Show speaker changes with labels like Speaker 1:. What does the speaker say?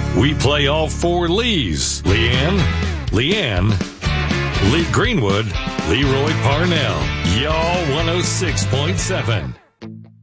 Speaker 1: We play all four Lees. Leanne, Lee Greenwood, Leroy Parnell. Y'all 106.7.